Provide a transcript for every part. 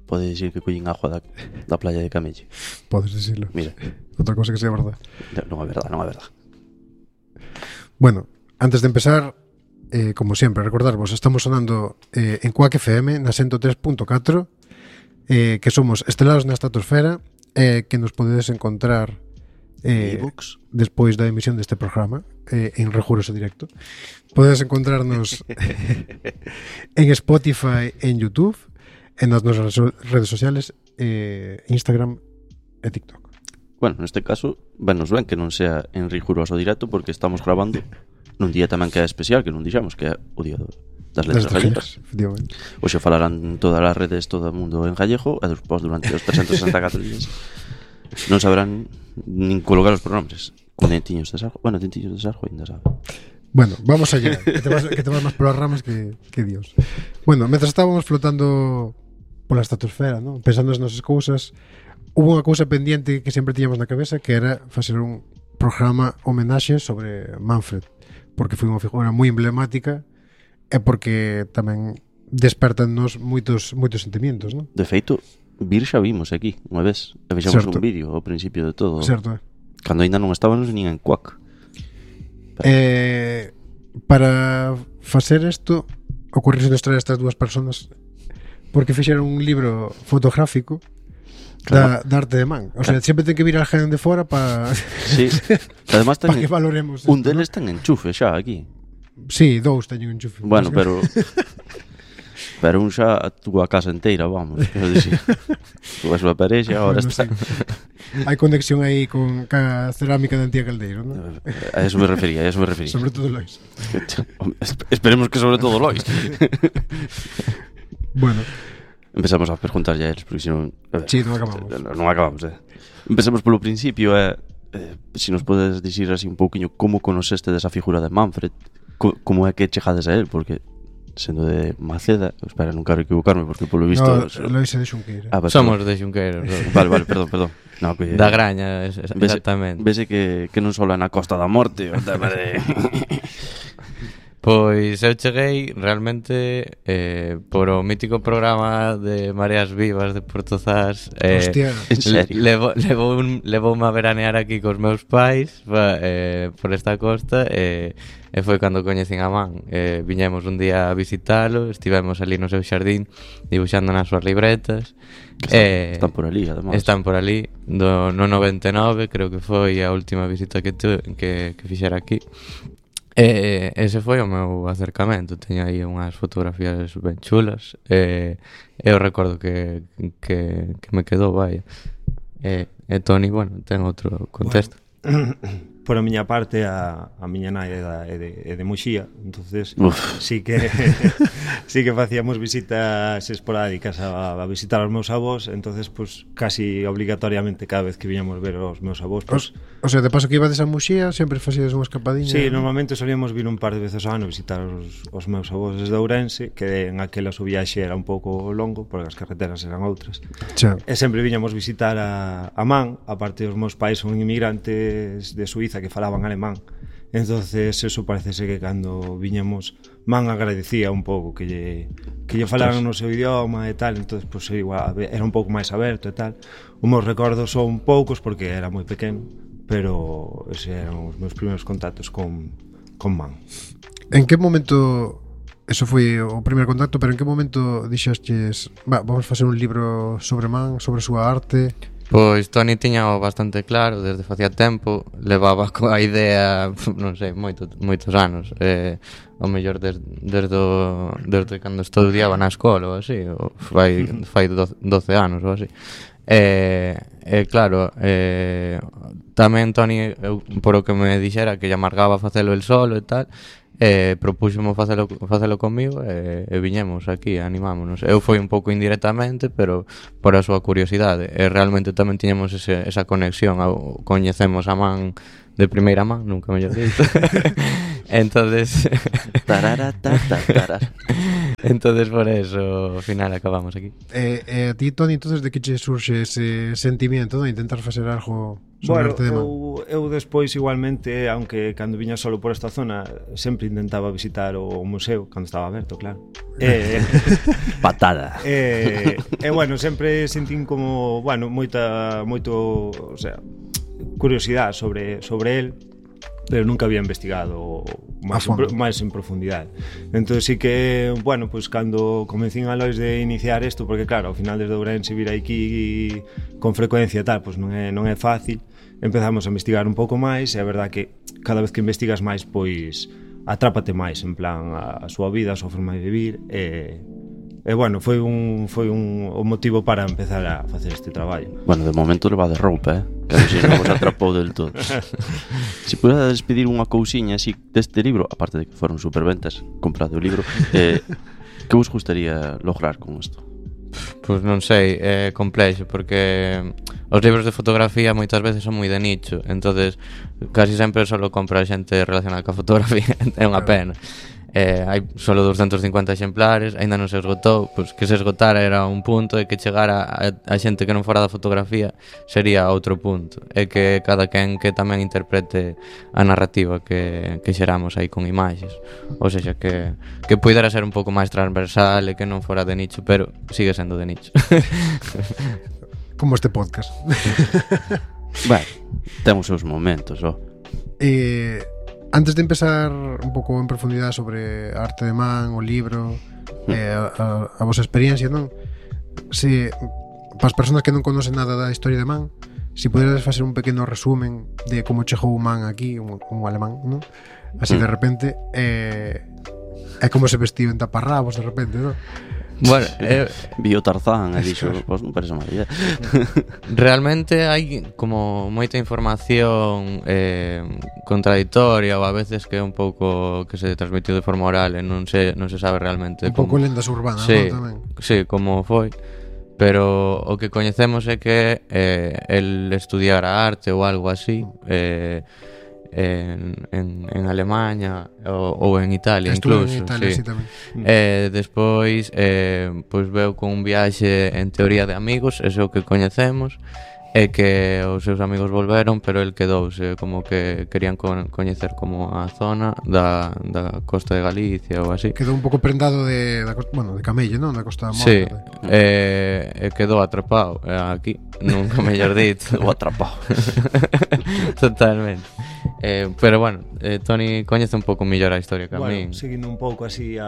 pode dicir que collín agua da playa de Camelle. Podes dicirlo. Mira. Outra cosa que sea verdad. Non é verdad. Bueno, antes de empezar, como sempre, recordarvos, estamos sonando en Quack FM na 103.4, que somos estelados na estratosfera, que nos podedes encontrar despois da emisión deste programa en Rejuroso Directo. Podedes encontrarnos en Spotify, en YouTube, en as nosas redes sociales, Instagram e TikTok. Bueno, neste caso, venos ben que non sea en Riguroso Directo, porque estamos grabando nun día tamén que é especial, que non dixamos, que é o día das letras gallegas. Hoxe falarán todas as redes, todo o mundo en gallego, e despois durante os 364 días non saberán nin colocar os pronombres. Con dentiños de sarjo. Bueno, dentiños de sarjo ainda sabe. Bueno, vamos allá. Que te vas máis polas ramas que Dios. Bueno, mentras estábamos flotando pola estratosfera, ¿no? Pensando nas nosas cousas, hubo unha cousa pendiente que sempre tiñamos na cabeza, que era facer un programa homenaxe sobre Manfred, porque foi unha figura moi emblemática e porque tamén despertannos moitos sentimentos, ¿no? De feito, vir xa vimos aquí unha vez, e vexamos un vídeo ao principio de todo. Certo. Cando ainda non estábamos nin en Quack. Para facer isto, ocorrerse traer estas dúas personas porque fixeron un libro fotográfico da arte de man. O sea, sempre ten que vir a gente de fora para sí. Además para que valoremos un esto, deles ten enchufe xa aquí. Sí, dous teñen enchufe. Bueno, pero un xa a túa casa inteira, vamos. Quero dicir, túa súa parexa, agora está. Sí. Hai conexión aí con a cerámica de Antía Caldeiro, ¿no? A eso me refería. Sobre todo Lois. Esperemos que sobre todo Lois. Bueno, empezamos a preguntar ya eles, porque senón sí, non acabamos. Non acabamos, Empecemos polo principio, se nos podes dicir así un pouquiño como conoceste desa figura de Manfred, como é que chegades a él, porque sendo de Maceda, espera, non quero equivocarme, porque polo visto Lois é de Xunqueira. Somos de Xunqueira. Vale, perdón. No, que da Graña, exactamente. Vese que non só na Costa da Morte, o tema de Pois eu cheguei realmente por o mítico programa de Mareas Vivas de Porto Zas. Hostia, en serio? Levoume a veranear aquí cos meus pais por esta costa e foi cando coñecín a man. Viñemos un día a visitalo, estivemos ali no seu xardín dibuixando nas súas libretas. Están por ali, además. Están por ali, no 99, creo que foi a última visita que fixera aquí. Ese foi o meu acercamento. Teño aí unhas fotografías ben chulas e eu recordo que me quedou, vai. E Toni, bueno, ten outro contexto. Bueno, por a miña parte a miña nai é de Muxía, entonces sí que facíamos visitas esporádicas a visitar aos meus avós, entonces pues casi obligatoriamente cada vez que viñamos ver os meus avós pues, o sea, de paso que ibades a Muxía sempre facíades unha escapadinha. Sí, normalmente solíamos vir un par de veces ao ano visitar os meus avós desde Ourense, que en aquelas o viaxe era un pouco longo porque as carreteras eran outras. E sempre viñamos visitar a man, aparte os meus pais son inmigrantes de Suiza que falaban alemán, entonces eso parece ser que cando viñamos man agradecía un pouco que lle falaran no seu idioma e tal, entonces pues igual era un pouco máis aberto e tal. Os meus recordos son poucos porque era moi pequeno, pero eses eran os meus primeiros contactos con man. En que momento, eso foi o primeiro contacto, pero en que momento dixastes, vamos facer un libro sobre man, sobre a súa arte? Pois Toni tiña bastante claro desde facía tempo, levaba coa idea, non sei, moitos anos, o mellor desde cando estudiaba na escola ou así, ou fai 12 anos ou así. Claro, tamén Toni, por o que me dixera que lle amargaba facelo el solo e tal, propúxome facelo comigo e viñemos aquí, animámonos. Eu foi un pouco indirectamente, pero por a súa curiosidade, e realmente tamén tiñamos esa conexión, coñecemos a man de primeira man, nunca mellor dito. Entonces Entonces por eso ao final acabamos aquí. A ti, Toni, entonces de que che surxe ese sentimiento de intentar facer algo sobre arte de man? Eu despois igualmente, aunque cando viña solo por esta zona, sempre intentaba visitar o museo cando estaba aberto, claro. Patada. Bueno, sempre sentín como, bueno, moito, o sea, curiosidade sobre el, pero nunca había investigado máis en profundidade. Entón sí que, bueno, pues cando comencín a lois de iniciar isto, porque claro, ao final desde Ourense vir aquí con frecuencia tal, pues non é fácil. Empezamos a investigar un pouco máis, e é verdad que cada vez que investigas máis, pois atrápate máis, en plan a súa vida, a súa forma de vivir, e bueno, foi un motivo para empezar a facer este traballo. Bueno, de momento leva de roupa, que a ver se non vos atrapou del todo. Se pudera despedir unha cousiña así deste libro, aparte de que foron superventas, comprade o libro, que vos gustaría lograr con isto? Pois non sei, é complexo porque os libros de fotografía moitas veces son moi de nicho, entonces casi sempre solo compra xente relacionada ca fotografía, é unha pena. Hai solo 250 exemplares, aínda non se esgotou, pois que se esgotara era un punto, e que chegara a xente que non fora da fotografía sería outro punto, e que cada quen que tamén interprete a narrativa que xeramos aí con imaxes, ou seja, que puidera ser un pouco máis transversal e que non fora de nicho, pero sigue sendo de nicho. Como este podcast. Bueno, temos os momentos, ó. Antes de empezar un pouco en profundidade sobre a arte de man, o libro, a vosa experiencia, non? Se para as persoas que non conocen nada da historia de man, se poderes facer un pequeno resumen de como chegou un man aquí, un alemán, non? Así de repente, é como se vestiu en taparrabos de repente, non? Bueno, Vio Tarzán e dixo, pois non parece mala idea. Realmente hai como moita información contradictoria, ou a veces que é un pouco que se transmitiu de forma oral e non se sabe realmente un pouco lendas urbanas, sí, non, tamén. Sí, como foi. Pero o que coñecemos é que el estudiara arte ou algo así, en Alemania ou en Italia. Estuve incluso en Italia, sí. Despois pois veu con un viaxe en teoría de amigos, ese é o que coñecemos, e que os seus amigos volveron, pero el quedouse, como que querían coñecer como a zona da costa de Galicia ou así. Quedou un pouco prendado de Camelle, non? Da Costa da Morte. Sí, quedou atrapado aquí, nunca mellor dito. Ou atrapado. Totalmente. Pero bueno, Toni coñece un pouco mellor a historia que a min. Seguindo un pouco así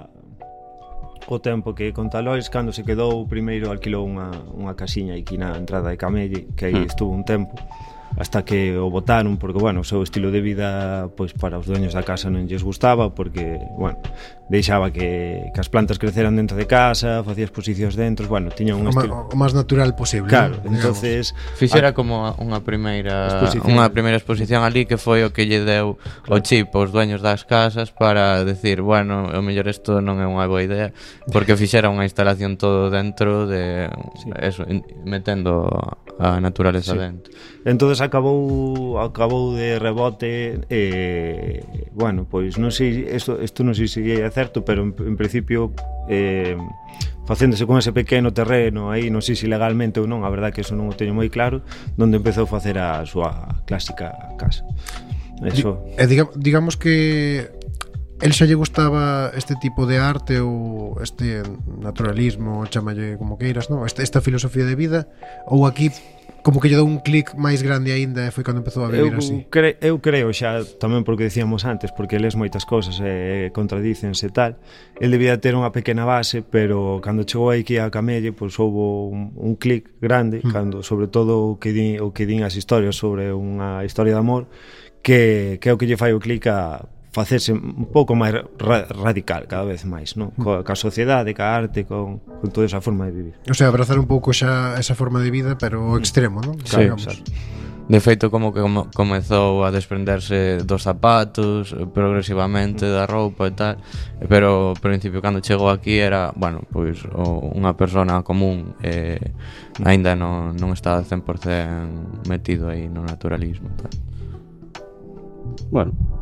o tempo que conta Lois, cando se quedou primeiro alquilou unha casiña aquí na entrada de Camelle, que aí estuvo un tempo hasta que o botaron, porque, bueno, o seu estilo de vida, pois para os dueños da casa non lles gustaba, porque, bueno, deixaba que as plantas creceran dentro de casa, facía exposicións dentro, bueno, tiña un estilo o máis natural posible. Claro, entonces fixera como unha primeira exposición ali, que foi o que lle deu o chip aos dueños das casas para decir, bueno, o mellor isto non é unha boa idea, porque fixera unha instalación todo dentro de eso, metendo a naturaleza dentro. Entonces acabou de rebote, bueno, pois non sei, isto non sei se é certo, pero en principio facéndose con ese pequeno terreno aí, non sei se legalmente ou non, a verdade que eso non o teño moi claro, onde empezou a facer a súa clásica casa. Eso. Digamos que el xa lle gustaba este tipo de arte ou este naturalismo, chamalle como queiras, non? Esta filosofía de vida, ou aquí como que lle dou un clic máis grande aínda e foi cando empezou a vivir así. Eu creo xa, tamén porque decíamos antes, porque lees moitas cousas e contradícense e tal, el debía ter unha pequena base, pero cando chegou aquí a Camelle, pois houbo un clic grande, cando sobre todo o que din as historias sobre unha historia de amor, que é o que lle fai o clic a facerse un pouco máis radical cada vez máis, non? Ca sociedade, ca arte, con toda esa forma de vivir. O sea, abrazar un pouco xa esa forma de vida, pero o extremo, non? Sí, exacto. De feito, como que comezou a desprenderse dos zapatos progresivamente, da roupa e tal, pero ao principio cando chegou aquí era, bueno, pois unha persona común, aínda non está 100% metido aí no naturalismo e tal. Bueno,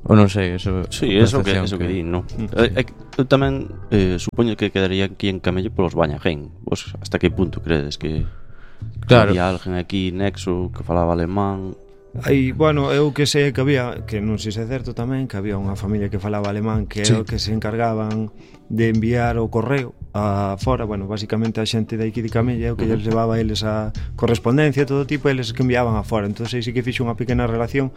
Ou non sei, eso... Sí, eso que di, non. Eu tamén supoño que quedaría aquí en Camelle polos Bañagén. Vos hasta que punto credes que había alguén aquí nexo que falaba alemán? Bueno, eu que sei que había, que non sei se é certo tamén, que había unha familia que falaba alemán que era o que se encargaban de enviar o correo a fora, bueno, basicamente a xente de aquí de Camelle, o que lles levaba a eles a correspondencia, todo tipo, eles que enviaban a fora. Entón, aí sí que fixo unha pequena relación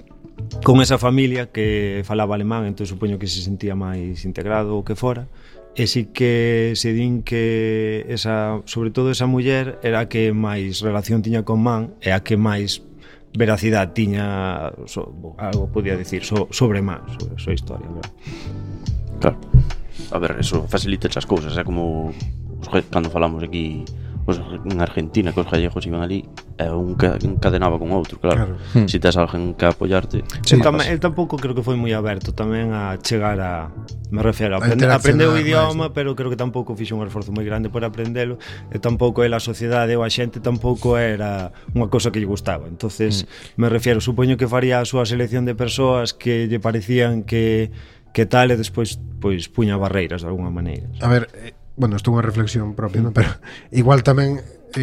con esa familia que falaba alemán, entón supoño que se sentía máis integrado o que fora. E sí que se din que sobre todo esa muller era a que máis relación tiña con man e a que máis veracidade tiña, algo podía dicir sobre man, sobre a súa historia, ¿verdad? Claro. A ver, eso facilita esas cousas, é como cando falamos aquí en Argentina que os gallegos iban ali e un que encadenaba con outro, claro. Si tes alguén que apoiarte. El tampouco creo que foi moi aberto tamén a chegar a, me refiero, aprendeu o idioma, pero creo que tampouco fixo un esforzo moi grande por aprendelo, e tampouco a sociedade ou a xente tampouco era unha cousa que lle gustaba. Entonces, me refiero, supoño que faría a súa selección de persoas que lle parecían que tal, e despois pois puña barreiras de alguna maneira. A ver, bueno, isto é unha reflexión propia, non? Pero igual tamén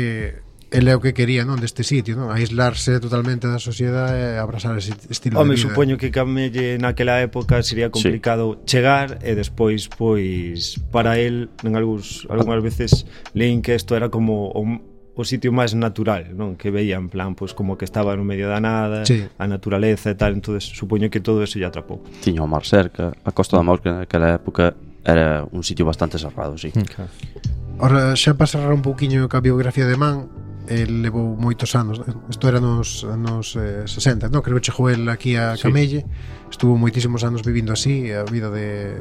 ele é o que quería, non, deste sitio, non? Aislarse totalmente da sociedade e abrazar ese estilo de vida. Supoño que Camelle naquela época sería complicado chegar, e despois, pois, para el, algunhas veces leín que isto era como o sitio máis natural, non? Que veía en plan, pois, como que estaba no medio da nada, a naturaleza e tal, entonces supoño que todo eso lle atrapou. Tiña o mar cerca, a Costa da Morte naquela época era un sitio bastante cerrado, sí. Claro. Ora, xa para cerrar un pouquiño ca biografía de man, el levou moitos anos, isto era nos 60, non? Creo que chegou el aquí a Camelle, estuvo moitísimos anos vivindo así, a vida de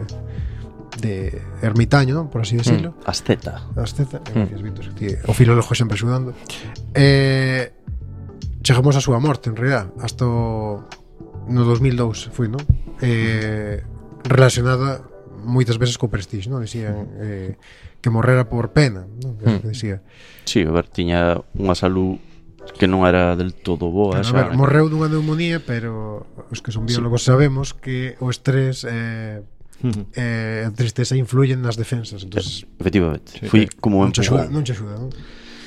ermitaño, non? Por así decirlo. Asceta. Gracias, Víctor. O filólogo sempre axudando. Chegamos a súa morte, en realidad, hasta no 2002 foi, non? Relacionada moitas veces co prestixio, non? Dicían que morrera por pena, non? Que dicía. Sí, a ver, tiña unha salud que non era del todo boa. Pero, a ver, morreu dunha neumonía, pero os que son biólogos sabemos que o estrés a tristeza influyen nas defensas, entonces, efectivamente, foi como un empujón. Non che axuda, non?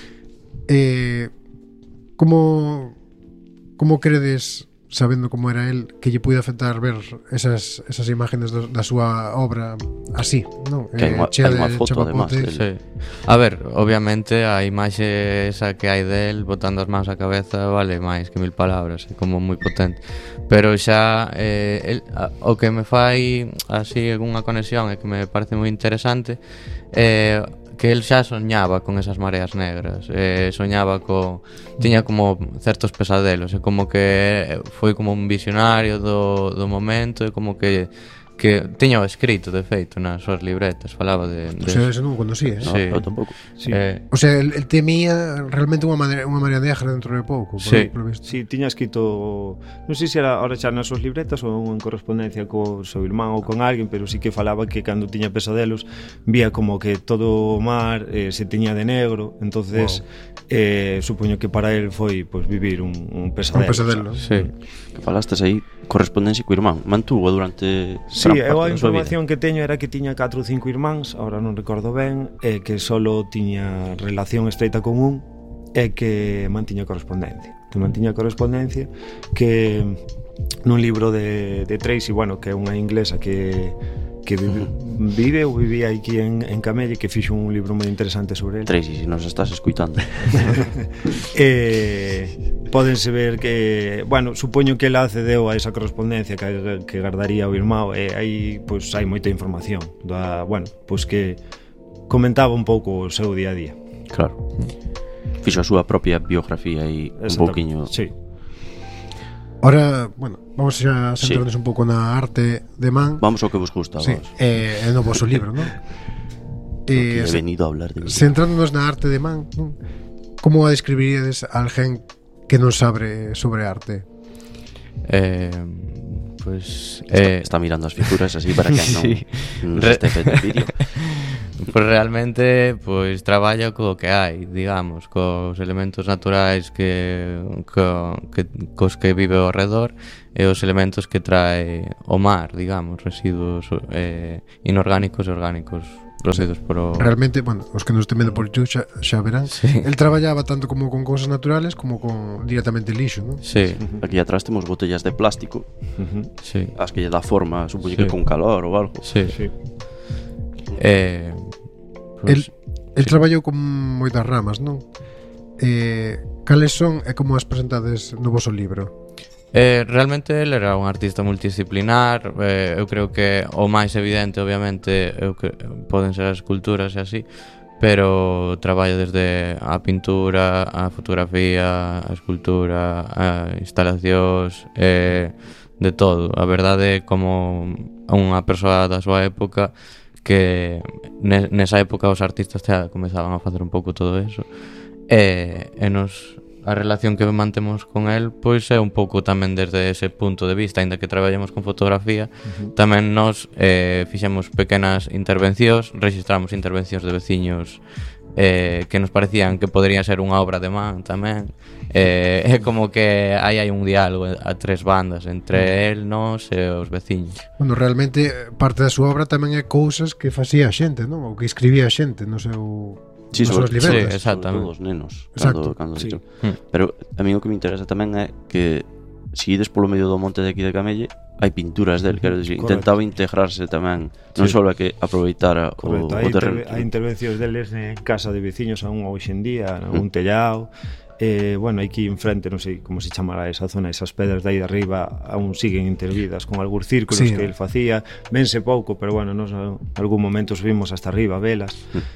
Como credes, sabendo como era el, que lle puide afectar ver esas imágenes da súa obra así, non? Que hai unha foto, además. Sí. A ver, obviamente a imaxe esa que hai del botando as mans á cabeza vale máis que 1000 palabras, é como moi potente. Pero xa o que me fai así algunha conexión e que me parece moi interesante que el xa soñaba con esas mareas negras, soñaba tiña como certos pesadelos, e como que foi como un visionario do momento, e como que tiña o escrito, de feito, nas súas libretas, falaba de o sea, eso non o conocía, sí. No, eu tampouco. Sí. O sea, el temía realmente unha marea negra dentro de pouco, por visto. Sí, tiña escrito, non sei se era ahora xa nas súas libretas ou en correspondencia co seu irmán ou con alguén, pero sí que falaba que cando tiña pesadelos vía como que todo o mar se tiña de negro, entonces supoño que para él foi pues, vivir un pesadelo. Un pesadelo. Sí. Que falastes aí correspondencia co irmán. Mantuvo durante Sí, eu a información que teño era que tiña 4 ou 5 irmáns, ahora non recordo ben, e que solo tiña relación estreita con un, e que mantiña correspondencia. Que nun libro de Tracy, bueno, que é unha inglesa que vivía aquí en Camelle, que fixo un libro moi interesante sobre ele. Tracy, se nos estás escuitando. Pódense ver que, bueno, supoño que ela accedeu a esa correspondencia que guardaría o irmão, e aí pois hai moita información que comentaba un pouco o seu día a día. Claro. Fixo a súa propia biografía e un pouquiño. Sí. Ahora, bueno, vamos a centrarnos un pouco na arte de man. Vamos ao que vos gusta, sí. Vos. No vosso libro, non? He venido a hablar de centrándonos na arte de man, non? Como a describiríades a alguén que non sabe sobre arte? Pues está mirando as figuras así para que non se este vídeo. Pois realmente traballa co que hai, digamos, cos elementos naturais cos que vive ao redor e os elementos que trae o mar, digamos, residuos inorgánicos e orgánicos producidos por o... Realmente, bueno, os que nos temen por YouTube xa verán, el traballaba tanto como con cousas naturales como con directamente lixo, non? Sí. Aquí atrás temos botellas de plástico, sí, as que lle dá forma, supoño que con calor ou algo. Sí. El traballou con moitas ramas, non? Cales son e como as presentades no voso libro? Realmente ele era un artista multidisciplinar. Eu creo que o máis evidente, obviamente, poden ser as esculturas e así, pero traballo desde a pintura, a fotografía, a escultura, a instalacións, de todo. A verdade é como unha persoa da súa época que nesa época os artistas xa comezaban a facer un pouco todo eso, e a relación que mantemos con el pois é un pouco tamén desde ese punto de vista. Aínda que traballamos con fotografía, tamén nos fixemos pequenas intervencións, registramos intervencións de veciños que nos parecían que podría ser unha obra de man tamén. É como que hai un diálogo a tres bandas entre el, nós e os veciños. Bueno, realmente parte da súa obra tamén é cousas que facía a xente, non? Ou que escribía a xente no seu... Sí, sobre exactamente. Sobre todo os nenos cando sí. Pero a mí o que me interesa tamén é que se ides polo medio do monte de aquí de Camelle hai pinturas del, quero dicir, intentaba integrarse tamén, non só a que aproveitara o terreno. Hai intervencións deles en casa de veciños aún hoxe en día, un tellado. Bueno, aquí enfrente, non sei como se chamará esa zona, esas pedras de aí de arriba aún siguen intervidas con algúns círculos que el facía, vense pouco, pero bueno, nos algún momento subimos hasta arriba a velas.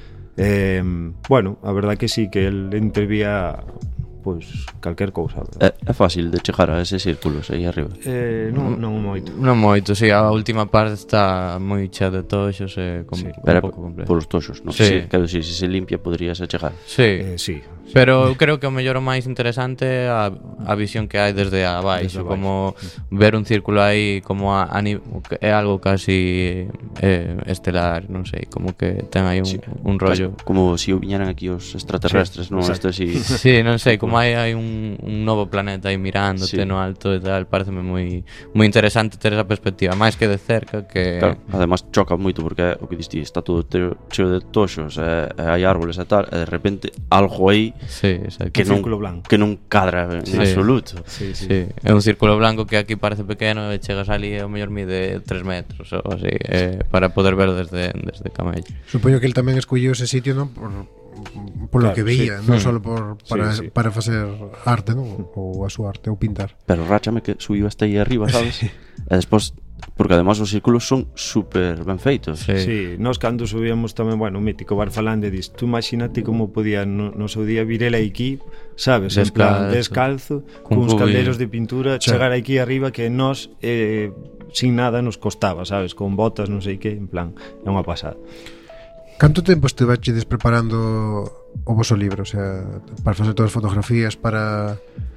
Bueno, a verdad que sí, que el intervía pois calquer cousa. É fácil de chegar a eses círculos aí arriba? Non moito. Non moito, si, a última parte está moi chea de toxos e un pouco complejo. Por os toxos, non? Sí. Quero dicir, se limpia poderías chegar. Sí, sí. Pero eu creo que o mellor o máis interesante é a visión que hai desde abaixo, como ver un círculo aí como é algo casi estelar, non sei, como que ten aí un rollo. Como se o viñeran aquí os extraterrestres, non? Isto así. Sí, non sei, como hai un novo planeta aí mirándote no alto e tal, pareceme moi interesante ter esa perspectiva, máis que de cerca que... Claro, además choca moito porque o que diste, está todo cheo de toxos, hai árboles e tal, e de repente algo aí que non cadra en absoluto. Sí. É un círculo blanco que aquí parece pequeno e chegas ali e o mellor mide 3 metros ou así, para poder ver desde Camelle. Supoño que el tamén escolleu ese sitio, non? Por lo que veía, non só para facer arte, non? Ou a súa arte, ou pintar. Pero ráchame que subiu hasta aí arriba, sabes? E despois, porque además os círculos son super ben feitos. Sí, nós cando subíamos tamén, bueno, o mítico Bar Falande dis, tú imagínate como podía no seu día vir el aquí, sabes, en plan descalzo, cuns calderos de pintura, chegar aquí arriba que nós sin nada nos costaba, sabes, con botas, non sei que, en plan, é unha pasada. Canto tempo estiveches preparando o voso libro? O sea, para facer todas as fotografías, para...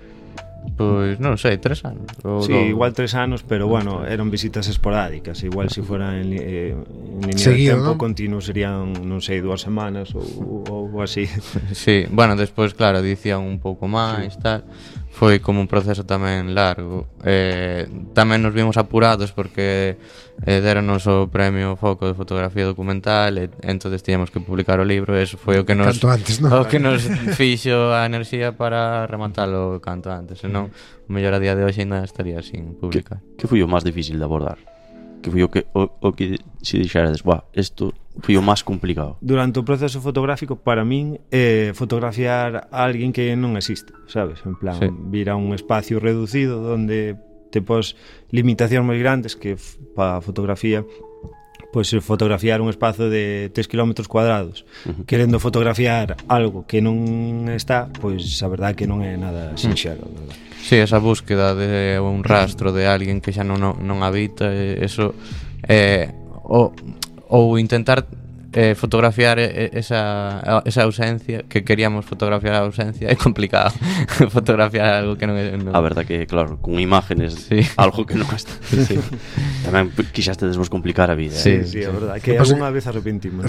Pois non sei, 3 anos. Sí, igual 3 anos, pero bueno, eran visitas esporádicas. Igual se fuera en línea seguido, de tempo, ¿no? continuo serían, non sei, 2 semanas ou así. Sí, bueno, despois, claro, dicían un pouco máis, tal. Foi como un proceso tamén largo. Tamén nos vimos apurados porque deronos o premio Foco de fotografía documental e entonces tiñamos que publicar o libro. Eso foi o que nos fixo a enerxía para rematalo canto antes. Senón, o mellor a día de hoxe ainda estaría sin publicar. Que foi o máis difícil de abordar? Que foi o que se dixerades, isto foi o máis complicado? Durante o proceso fotográfico, para min, fotografiar a alguén que non existe, sabes? En plan, vir a un espacio reducido donde te pos limitacións moi grandes que para fotografía, pois fotografiar un espazo de 3 km cuadrados, querendo fotografiar algo que non está, pois a verdade que non é nada sinxelo, verdad? Sí, esa búsqueda de un rastro de alguén que xa non habita, eso ou intentar fotografiar esa ausencia, que queríamos fotografiar a ausencia, é complicado. Fotografiar algo que non é... A verdad que, claro, con imágenes, algo que non está. Sí. Tamén quixastes vos complicar a vida. Sí, a verdad, que alguna vez arrepentimos.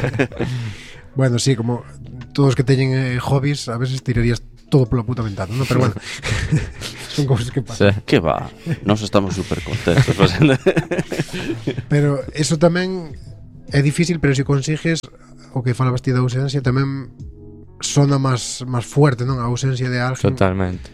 Bueno, sí, como todos que teñen hobbies, a veces tirarías todo pola puta ventana, ¿no? Pero bueno, son cousas que pasan. Sí. Que va, nos estamos super contentos. Pero eso tamén é difícil, pero se consigues o que fala Bastida da ausencia tamén sona máis fuerte, non? A ausencia de alguén. Totalmente.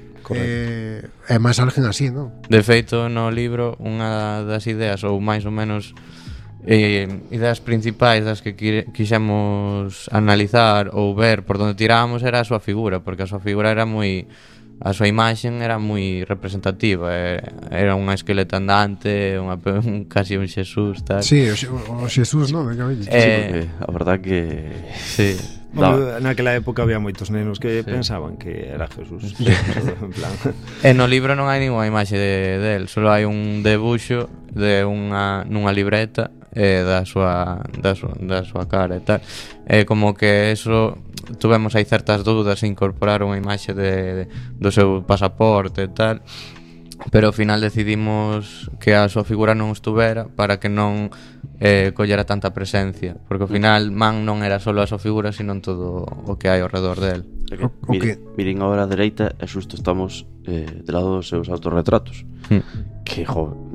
É máis alguén así, non? De feito, no libro, unha das ideas, ou máis ou menos ideas principais das que quixemos analizar ou ver por donde tirábamos era a súa figura, porque a súa figura era moi... A súa imaxen era moi representativa, era unha esqueleta andante, casi un Xesús, tal. Sí, o Xesús, non? Sí, porque a verdad que... Sí. Naquela época había moitos nenos que pensaban que era Jesús. En plan. E no libro non hai ninguna imaxe del, só hai un debuxo de nunha libreta da súa cara e tal. Como que eso tuvemos aí certas dúdas en incorporar unha imaxe do seu pasaporte e tal, pero ao final decidimos que a súa figura non estuvera para que non collera tanta presencia, porque ao final Man non era só a súa figura, sino todo o que hai ao redor del. Miren agora a dereita e xusto estamos de lado dos seus autorretratos. Que,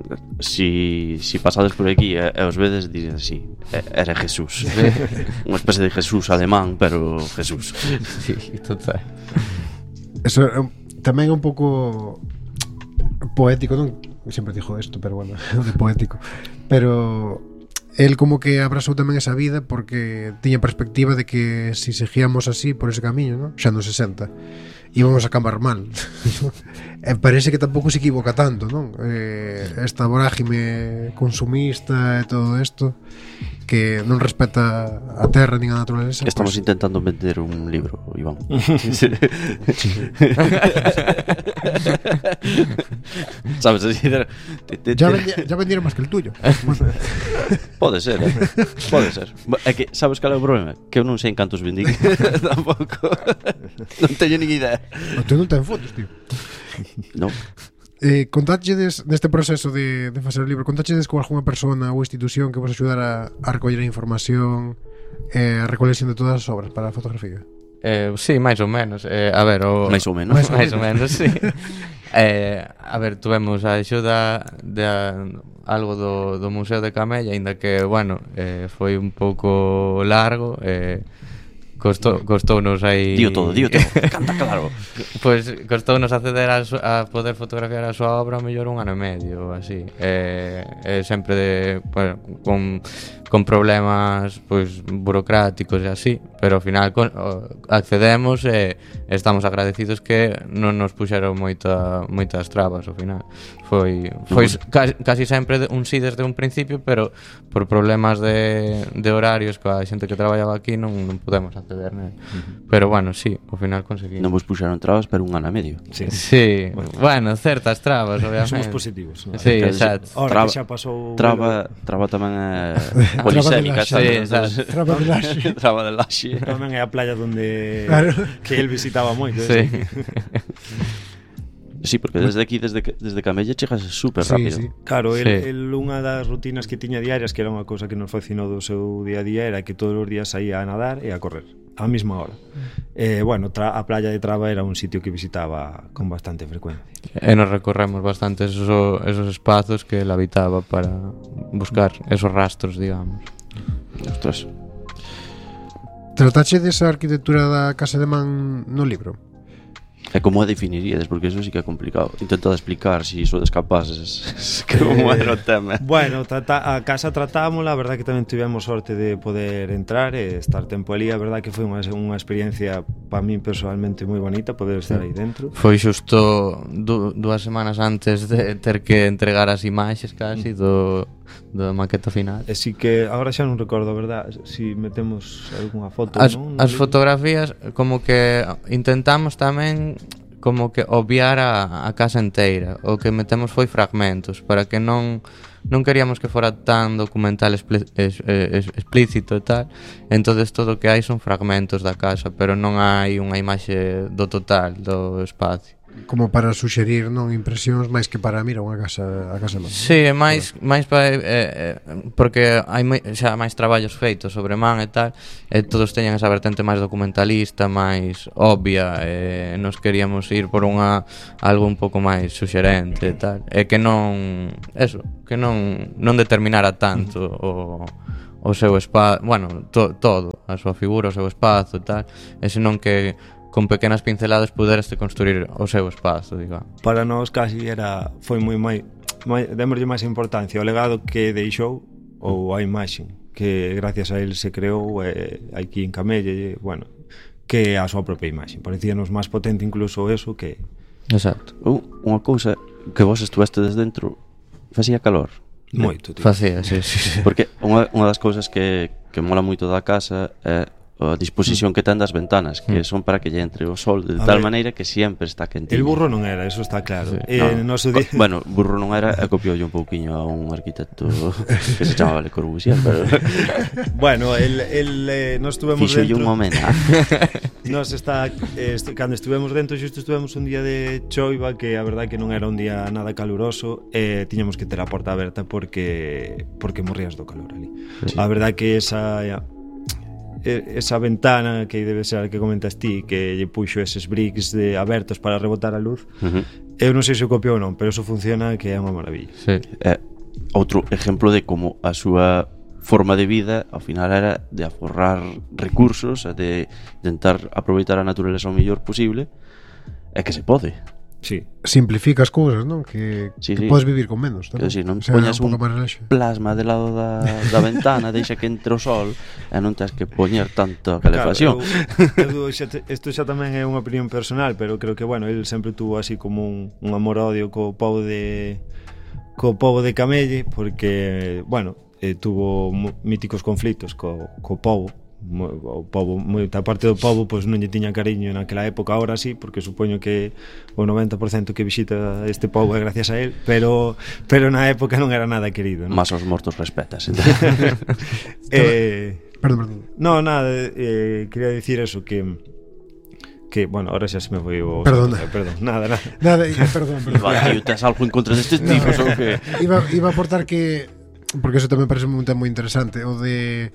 si pasades por aquí e os vedes, dicen así, era Jesús. Unha especie de Jesús alemán, pero Jesús. Sí, total. Eso tamén é un pouco poético, non? Sempre dixo isto, pero bueno, de poético. Pero el como que abrazou tamén esa vida porque tiña perspectiva de que si seguíamos así por ese camiño, ¿no? Xa nos 60 íbamos a acabar mal. E parece que tampouco se equivoca tanto, non? Esta vorágime consumista e todo isto que non respeta a terra nin a naturaleza. Estamos intentando vender un libro, Iván. Sabes, ya vendieron máis que el tuyo. Pode ser, pode ser. É que, sabes cal é o problema? Que eu non sei en cantos vendín. Tampouco. Non teño nin idea. Tú non ten fotos, tío. Non. Contáchedes neste proceso de facer o libro, contáchedes con algunha persona ou institución que vos axudara a recoller a información, a recolección de todas as obras para a fotografía? Sí, máis ou menos. A ver, máis ou menos, sí. A ver, tuvemos a axuda de algo do Museo de Camella, aínda que, bueno, foi un pouco largo, costounos aí... Dío todo, canta claro. Pois costounos acceder a poder fotografiar a súa obra mellor un ano e medio, así. Sempre con problemas pois burocráticos e así, pero ao final accedemos e estamos agradecidos que non nos puxeron moitas trabas ao final. Foi casi sempre un sí desde un principio, pero por problemas de horarios coa xente que traballaba aquí non podemos acceder, né? Pero bueno, sí, ao final conseguimos. Non vos puxeron trabas, pero un ano e medio. Sí. Bueno, certas trabas, obviamente. Somos positivos, ¿no? Sí, exacto. Ahora que xa pasou traba tamén é polisémica, sabes? Traba de Laxe. Traba de Laxe. Tamén é a playa onde claro. Que el visitaba moito. Sí. Sí, porque desde aquí, desde Camella chegas super rápido. Sí. Claro, el unha das rutinas que tiña diarias, que era unha cousa que nos fascinou do seu día a día, era que todos os días saía a nadar e a correr á mesma hora. Bueno, a playa de Traba era un sitio que visitaba con bastante frecuencia. E nos recorremos bastante esos espazos que él habitaba para buscar esos rastros, digamos. Ostras. Tratache desa arquitectura da Casa de Man no libro? E como a definiríades? Porque eso sí que é complicado. Intentad explicar si sodes capaces que como era o tema. Bueno, a casa tratámola. A verdad que tamén tivemos sorte de poder entrar e estar tempo ali. A verdad que foi unha experiencia para min personalmente moi bonita poder estar aí dentro. Foi xusto 2 semanas antes de ter que entregar as imaxes casi do maqueta final. E si que agora xa non recordo, a verdad, si metemos algunha foto, as fotografías como que intentamos tamén como que obviar a casa inteira. O que metemos foi fragmentos para que non queríamos que fora tan documental explícito e tal. Entonces todo o que hai son fragmentos da casa, pero non hai unha imaxe do total do espacio. Como para suxerir non impresións máis que para mira unha casa a casa non. Sí, é máis para porque hai xa máis traballos feitos sobre man e tal, e todos teñen esa vertente máis documentalista, máis obvia, e nos queríamos ir por algo un pouco máis suxerente e tal, e que non determinara tanto o seu espazo, bueno, todo, a súa figura, o seu espazo e tal, e senón que con pequenas pinceladas puderaste construir o seu espazo, digamos. Para nós casi foi moi démoslle máis importancia ao legado que deixou ou a imaxe que gracias a él se creou aquí en Camelle, bueno, que a súa propia imaxe. Parecíanos máis potente incluso eso que... Exacto. Unha cousa que vos estuveste desde dentro, facía calor? Moito, tío. Facía, sí. Porque unha das cousas que mola moito da casa é a disposición que ten das ventanas, que son para que lle entre o sol de tal maneira que sempre está quentinho. El burro non era, eso está claro. Sí. Bueno, burro non era, e copiolle un pouquiño a un arquitecto que se chamaba Le Corbusier, pero... Bueno, nos estuvemos dentro... Fixo un momento. Cando estivemos dentro, xusto estivemos un día de choiva, que a verdade que non era un día nada caluroso, e tiñamos que ter a porta aberta porque morrías do calor ali. Sí. A verdade que esa ventana que debe ser a que comentas ti, que lle puxo eses bricks abertos para rebotar a luz, eu non sei se o copiou ou non, pero eso funciona, que é unha maravilla. Sí. Outro exemplo de como a súa forma de vida ao final era de aforrar recursos e de intentar aproveitar a natureza o mellor posible, e que se pode. Sí. Simplifica as cousas, non? Que podes vivir con menos, non? Si, non poñas un plasma de lado da ventana, deixa que entre o sol e non tens que poñer tanto a calefacción. Isto xa tamén é unha opinión personal, pero creo que, bueno, el sempre tuvo así como un amor-odio co pobo de Camelle, porque, bueno, tuvo míticos conflitos co pobo. O pobo, moita parte do pobo pois non lle tiña cariño naquela época, ahora sí, porque supoño que o 90% que visita este pobo é gracias a él, pero na época non era nada querido, ¿no? Más os mortos respetas. Perdón. No, nada, quería dicir eso, que bueno, ahora xa se me foi o... Perdón, nada, perdón. Tío, tes algo en contra destes tipos ou que... Iba a aportar que, porque eso tamén parece un tema moi interesante, o de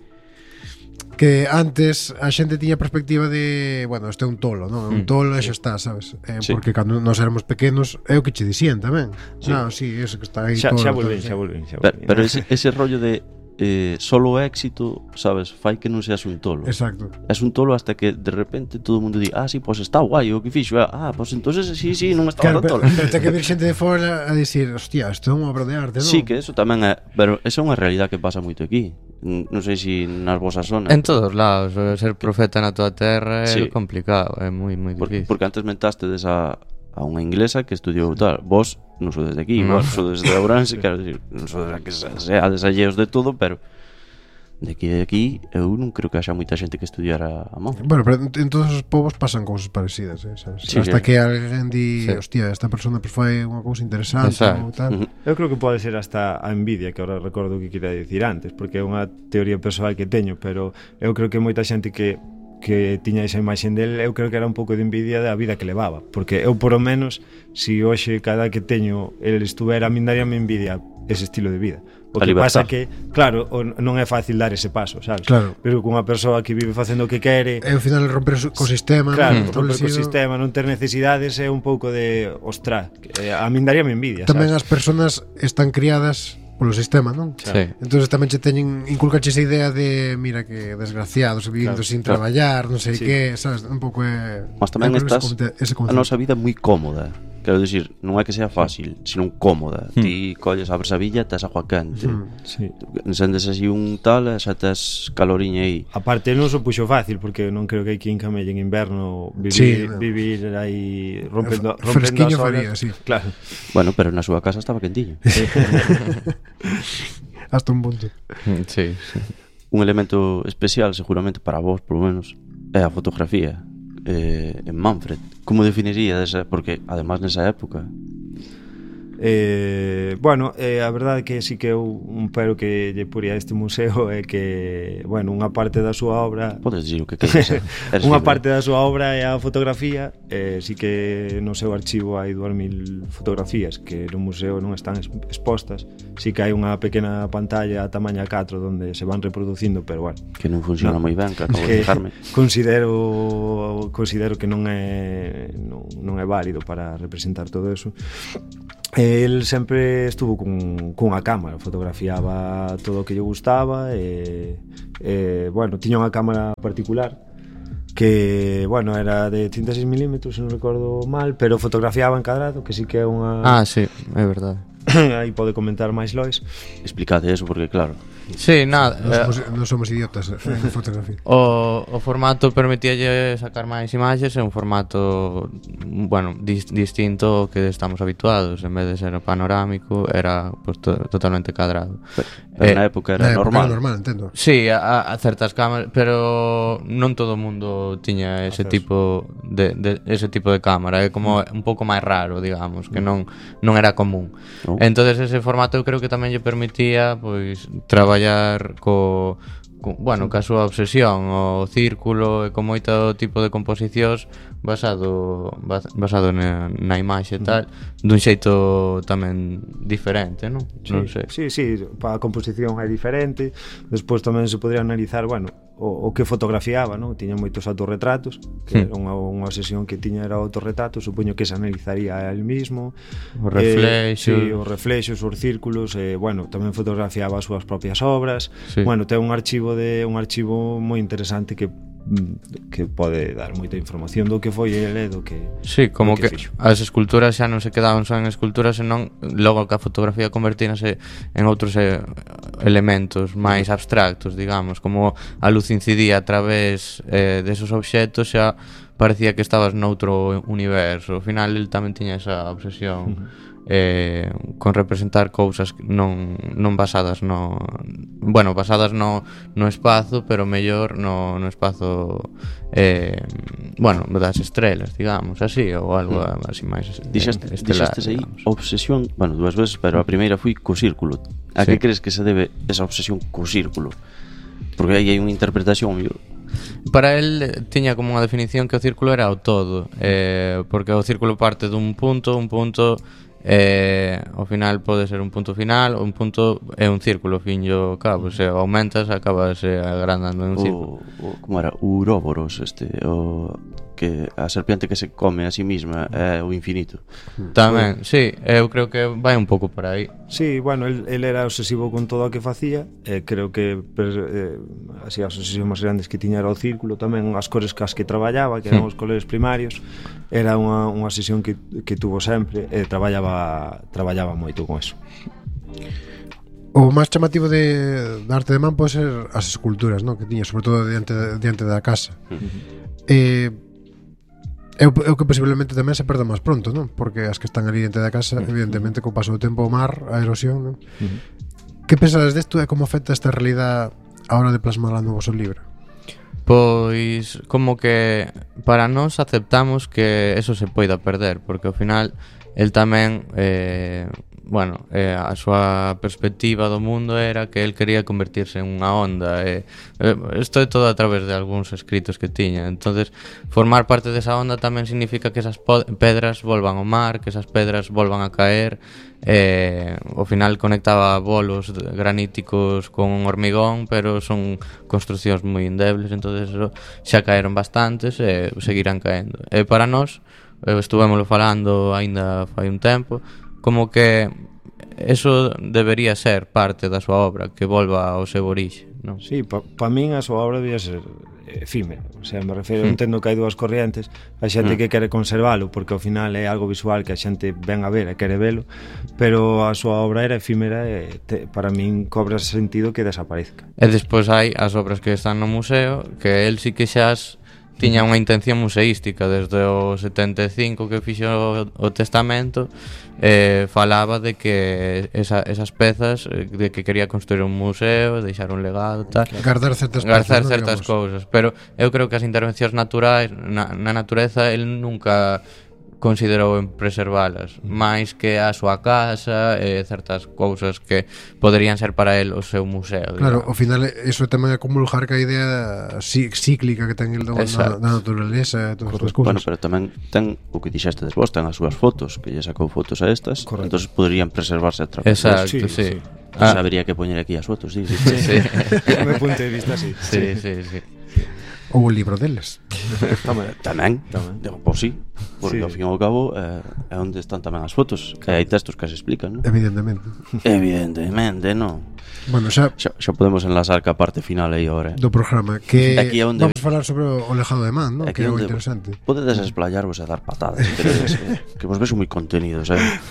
que antes a xente tiña perspectiva de, bueno, este é un tolo, non? Un tolo e xa está, sabes? Porque cando nós éramos pequenos é o que che dicían tamén. Non, sí, ese que está aí xa tolo. Xa volven. Pero ese rollo de solo éxito, sabes, fai que non seas un tolo. Exacto. Es un tolo hasta que de repente todo o mundo di, sí, pues está guai o que fixo. Pues entonces sí, non estaba tan tolo. Pero ten que vir xente de fora a dicir, hostia, isto é unha obra de arte, non? Sí, que eso tamén é, pero esa é unha realidade que pasa moito aquí. Non sei se nas vosas zonas. En todos lados, ser profeta na tua terra é complicado, é moi difícil. Porque antes mentaste a unha inglesa que estudiou tal. Vos non sodes de aquí, vos sodes de Ourense, quero dicir, non sodes que seades alleos de todo, pero de aquí eu non creo que haxa moita xente que estudiara a mão. Bueno, pero en todos os povos pasan cousas parecidas, sabes? Sí, hasta que alguén di, hostia, esta persona fai unha cousa interesante ou tal. Eu creo que pode ser hasta a envidia, que agora recordo o que quería dicir antes, porque é unha teoría persoal que teño, pero eu creo que moita xente que tiña esa imaxe del, eu creo que era un pouco de envidia da vida que levaba, porque eu por o menos, si hoxe cada que teño el estuvera, a min daríame envidia ese estilo de vida. O que pasa que, claro, non é fácil dar ese paso, sabes? Claro. Pero con unha persoa que vive facendo o que quere, ao final romper o sistema, claro, romper o sistema, non ter necesidades, é un pouco de, ostras, a min daríame envidia, tamén sabes? As persoas están criadas polo sistema, non? Sí. Entonces tamén che teñen inculcache esa idea de, mira que desgraciados vivindo sin traballar, non sei que, sabes, un pouco é. Mas tamén estás a nosa vida moi cómoda. Quero dicir, non é que sea fácil, sino cómoda. Ti colles, abres a villa, tes agua quente. Encendes así un tal e xa tes caloriña aí. A parte non se puxo fácil, porque non creo que aquí en Camelle en inverno vivir aí rompendo as horas. Sí. Claro. Bueno, pero na súa casa estaba quentiño. Hasta un punto. Sí. Un elemento especial, seguramente para vos, por lo menos, é a fotografía. en Manfred. Como definiría esa? Porque además nesa época a verdade que sí que un pero que lle puría este museo é que, bueno, unha parte da súa obra, podes dicir o que queres, unha parte da súa obra é a fotografía, sí que no seu archivo hai 2000 fotografías que no museo non están expostas, sí que hai unha pequena pantalla a tamaña 4 donde se van reproducindo, pero bueno, que non funciona moi ben, que acabo de fijarme. Considero que non é válido para representar todo eso. El sempre estuvo cunha cámara, fotografiaba todo o que lle gustaba bueno, tiña unha cámara particular que, bueno, era de 36 mm, se non recordo mal, pero fotografiaba encadrado, que sí que é unha... sí, é verdade. Aí pode comentar máis Lois. Explicade eso porque claro. Sí, nada. Non somos idiotas en fotografía. O formato permitíalle sacar máis imaxes, é un formato, bueno, distinto ao que estamos habituados. En vez de ser panorámico, era pues, totalmente cadrado. Pero na época era normal. Era normal, entendo. Sí, a certas cámaras, pero non todo o mundo tiña ese tipo de cámara. É como un pouco máis raro, digamos, que non era común. Entonces ese formato eu creo que tamén lle permitía pois traballar ca súa obsesión, o círculo e con moito tipo de composicións basado na imaxe e tal, dun xeito tamén diferente, non? Non sei. Sí, a composición é diferente. Despois tamén se podría analizar, bueno, o que fotografiaba, non? Tiña moitos autorretratos, que era unha obsesión que tiña era autorretratos, supoño que se analizaría a él mismo. Os reflexos. Os reflexos, os círculos, bueno, tamén fotografiaba as súas propias obras. Sí. Bueno, ten un archivo moi interesante que pode dar moita información do que foi ele, do que... Sí, como que as esculturas xa non se quedaban só en esculturas, senón logo que a fotografía convertínase en outros elementos máis abstractos, digamos, como a luz incidía a través desos obxectos, xa parecía que estabas noutro universo. Ao final el tamén tiña esa obsesión con representar cousas non basadas basadas no espazo, pero mellor no espazo das estrelas, digamos, así, ou algo así máis estelar. Dixestes aí obsesión, bueno, dúas veces, pero a primeira foi co círculo. A que crees que se debe esa obsesión co círculo? Porque aí hai unha interpretación, para el tiña como unha definición que o círculo era o todo, porque o círculo parte dun punto ao final pode ser un punto final, un punto é un círculo, fin e ao cabo, se aumentas acabas agrandando en un círculo. Como era? Uróboros, que a serpiente que se come a sí misma é o infinito. Tamén, sí, eu creo que vai un pouco por aí. Sí, bueno, el era obsesivo con todo o que facía, creo que así as obsesións máis grandes que tiña era o círculo, tamén as cores cas que traballaba, que eran os colores primarios, era unha obsesión que tuvo sempre, traballaba moito con eso. O máis chamativo de arte de man pode ser as esculturas, non? Que tiña, sobre todo diante da casa. É o que posiblemente tamén se perda máis pronto, non? Porque as que están ali diante da casa, evidentemente, co paso do tempo, o mar, a erosión, non? Que pensades desto e como afecta esta realidade a hora de plasmarla no vosso libro? Pois como que para nós aceptamos que eso se poida perder, porque ao final el tamén a súa perspectiva do mundo era que el quería convertirse en unha onda, isto é todo a través de algúns escritos que tiña. Entonces formar parte desa onda tamén significa que esas pedras volvan ao mar, que esas pedras volvan a caer. Ao final conectaba bolos graníticos con un hormigón, pero son construcións moi endebles, entonces xa caeron bastantes e seguirán caendo. E para nós, estuvémoslo falando aínda fai un tempo, como que eso debería ser parte da súa obra, que volva ao seu orixe, non? Sí, pa min a súa obra debería ser efímera, o sea, me refiro, entendo que hai dúas corrientes, a xente que quere conservalo porque ao final é algo visual que a xente ven a ver e quere velo, pero a súa obra era efímera e para min cobra sentido que desaparezca. E despois hai as obras que están no museo, que el sí que xa tiña unha intención museística desde o 75 que fixo o testamento. Falaba de que esas pezas, de que quería construir un museo, deixar un legado, tal, guardar certas cousas, pero eu creo que as intervencións naturais na natureza el nunca considerou en preservalas, máis que a súa casa e certas cousas que poderían ser para el o seu museo. Claro, ao final iso tamén é comulgar ca idea cíclica que ten el da naturaleza e todas as cousas. Bueno, pero tamén ten o que dixeste vos, ten as súas fotos, que lle sacou fotos a estas, entonces poderían preservarse a través. Exacto, sí. Habría que poñer aquí as fotos, sí. Do meu punto de vista, sí. Sí. Ou o libro deles. Tamén. Pois sí, porque ao fin e ao cabo é onde están tamén as fotos, que hai textos que se explican, non? Evidentemente, non. Bueno, xa podemos enlazar ca parte final aí agora do programa, que vamos a falar sobre o legado de Man, non? Que é o interesante. Podedes esplayarvos e dar patadas, que vos ves moi contenidos,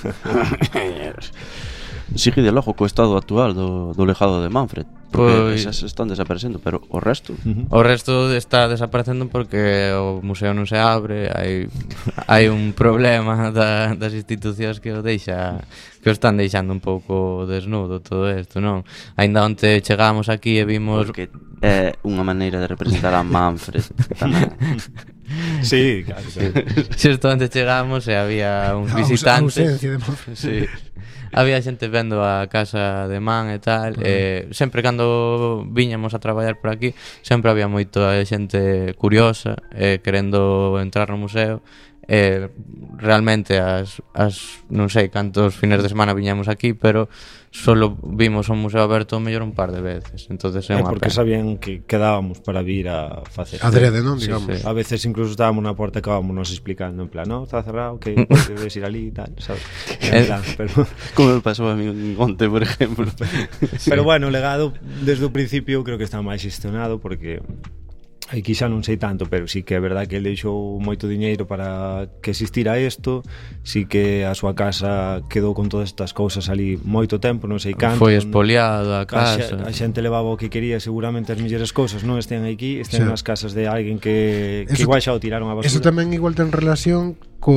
Sigue de logo co estado actual do legado de Manfred, porque esas están desaparecendo, pero o resto o resto está desaparecendo porque o museo non se abre, hai un problema das institucións que o están deixando un pouco desnudo todo isto, non? Aínda onte chegamos aquí e vimos porque é unha maneira de representar a Manfred tamén. Sí, claro. Xusto onte chegamos e había uns visitantes. A ausencia de Manfred. Sí. Había xente vendo a casa de Man e tal, sempre cando viñamos a traballar por aquí, sempre había moita xente curiosa, querendo entrar no museo. Realmente non sei cantos fines de semana viñamos aquí, pero solo vimos o museo aberto mellor un par de veces, entonces é unha porque pena. sabían que quedábamos para vir a facer adrede, non, digamos. Sí. A veces incluso estábamos na porta e acabábamos nos explicando en plan, no, está cerrado, que debes ir ali e tal, sabes? En plan, pero como me pasou a mí en Monte, por exemplo. Pero bueno, o legado desde o principio creo que está máis gestionado, porque aquí xa non sei tanto, pero sí que é verdad que ele deixou moito diñeiro para que existira isto, sí que a súa casa quedou con todas estas cousas ali moito tempo, non sei canto. Foi espoliada a casa. A xente levaba o que quería, seguramente as mellores cousas non estén aquí, estén nas casas de alguén que igual xa o tiraron a basura. Eso tamén igual ten relación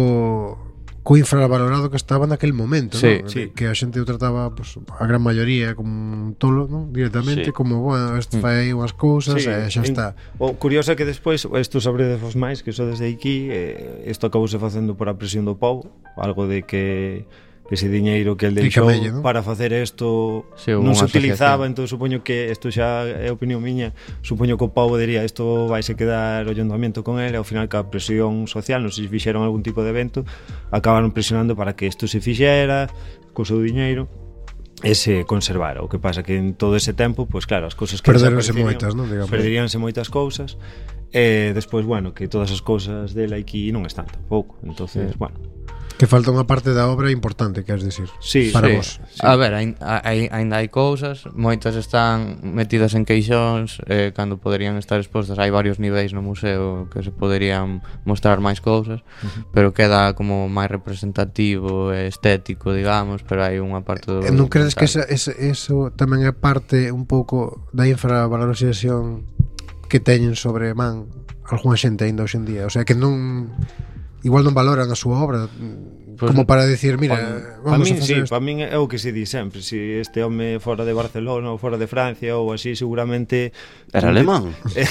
co infravalorado que estaba naquel momento, sí, ¿no? Sí. Que a xente o trataba, pues, a gran maioría como un tolo, ¿no? Directamente, como, bueno, este fai unhas cousas e xa está. O curioso é que despois isto sabredevos máis, que iso desde aquí isto acabouse facendo por a presión do povo, algo de que ese diñeiro que el deixou ¿no? para facer isto non se utilizaba, entón supoño que isto xa é opinión miña, supoño que o povo diría isto vaise quedar o ayuntamiento con ele, ao final que a presión social, non sei se fixeron algún tipo de evento, acabaron presionando para que isto se fixera co seu diñeiro e se conservara. O que pasa que en todo ese tempo, pois claro, as cousas que perderonse moitas, non? Perderíanse moitas cousas e despois, bueno, que todas as cousas dele aquí non están tampouco, entonces, bueno, que falta unha parte da obra importante, queres decir, para vos. Sí. A ver, ainda hai cousas, moitas están metidas en queixóns, cando poderían estar expostas. Hai varios niveis no museo que se poderían mostrar máis cousas, pero queda como máis representativo e estético, digamos, pero hai unha parte do... Non credes que eso tamén é parte un pouco da infravalorización que teñen sobre Man algunha xente ainda hoxe en día? O sea, que non... igual non valoran a súa obra, pues, como para decir, mira, vamos a facer isto. Para min é o que se di sempre, se este home fora de Barcelona ou fora de Francia ou así, seguramente era alemán.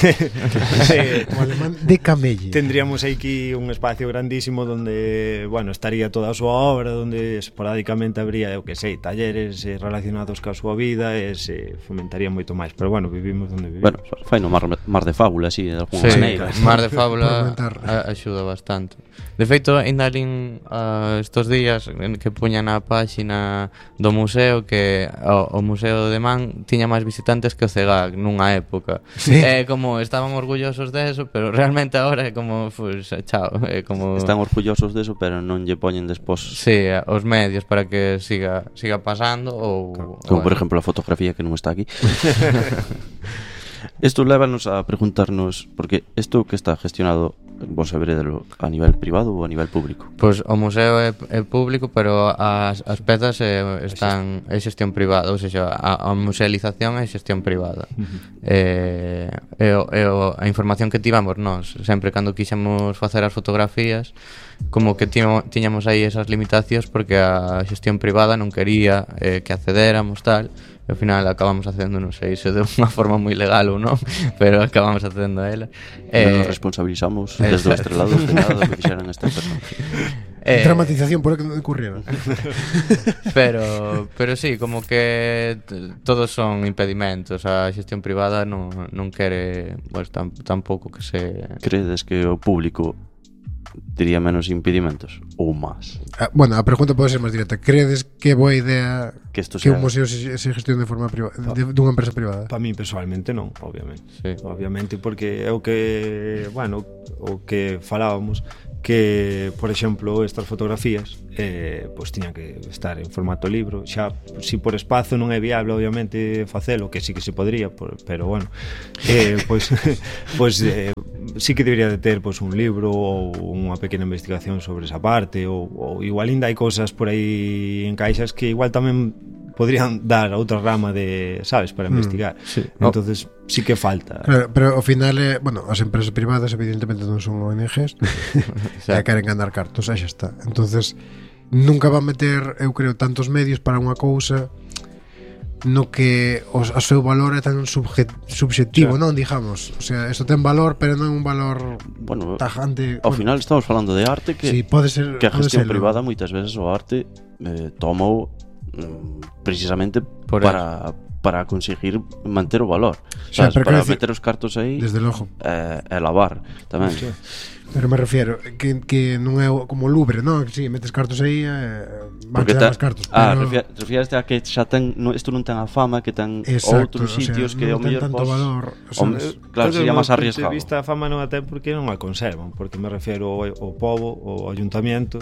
Sí, como alemán de camelle. Tendríamos aquí un espacio grandísimo donde, bueno, estaría toda a súa obra, donde esporádicamente habría, eu que sei, talleres relacionados ca súa vida e se fomentaría moito máis, pero bueno, vivimos onde vivimos. Bueno, fai no mar de fábula, así, de alguna maneira. Mar de fábula axuda bastante. De feito, ainda alín estos días que puñan na páxina do museo que o Museo de Man tiña máis visitantes que o CEGAC nunha época. Sí. Como estaban orgullosos de eso, pero realmente agora é como, pues, chao, como... Están orgullosos de eso, pero non lle poñen despois... Sí, os medios para que siga pasando ou... Como, por exemplo, a fotografía que non está aquí. Isto lévanos a preguntarnos, porque isto que está gestionado vos saberedelo a nivel privado ou a nivel público? Pois o museo é público, pero as pezas están é xestión privada, ou seja, a musealización é xestión privada. A información que tivamos nós, sempre cando quixemos facer as fotografías, como que tiñamos aí esas limitacións porque a xestión privada non quería que accedéramos tal. E ao final acabamos facendo, non sei se de unha forma moi legal ou non, pero acabamos facendo a ela. Non nos responsabilizamos desde o estrelado de nada do que fixeran estas personas. Dramatización por que non ocurrieron. pero sí, como que todos son impedimentos. A xestión privada non quere, pues, tampouco que se... Credes que o público diría menos impedimentos ou máis? Bueno, a pregunta pode ser máis directa. Credes que é boa idea que un museo se gestione de forma privada, dunha empresa privada? Para mí personalmente non, obviamente. Sí. Obviamente porque é o que, bueno, o que falábamos, que, por exemplo, estas fotografías pois tiñan que estar en formato libro. Xa, si por espazo non é viable, obviamente, facelo, que sí que se podría, pero bueno, pois sí que debería de ter pois un libro ou unha pequena investigación sobre esa parte, ou igual ainda hai cousas por aí en caixas que igual tamén podrían dar a outra rama de, sabes, para investigar. Sí. Entonces sí que falta. Pero ao final, bueno, as empresas privadas evidentemente non son ONGs e queren ganar cartos, xa está. Entonces nunca van meter, eu creo, tantos medios para unha cousa no que o seu valor é tan subjetivo, non, digamos. O sea, isto ten valor, pero non é un valor tajante. Ao final estamos falando de arte que, sí, pode ser, que a gestión privada moitas veces o arte tomou precisamente para conseguir manter o valor, sabes, para meter os cartos aí desde logo e lavar tamén. Sí. Pero me refiero que non é como o Louvre, non? Si, metes cartos aí van quedar máis cartos. Refiraste a que xa ten, isto non ten a fama que ten outros sitios, o sea, que o mellor tanto valor. Claro, sería máis arriesgado. De vista a fama non a ten porque non a conservan, porque me refiero ao pobo, ao ayuntamiento,